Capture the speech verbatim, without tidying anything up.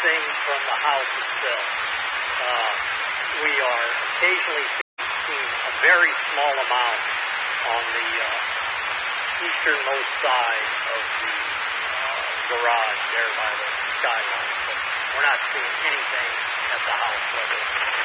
anything from the house itself. Uh, we are occasionally seeing a very small amount on the uh, easternmost side of the uh, garage there by the skyline. But we're not seeing anything at the house level.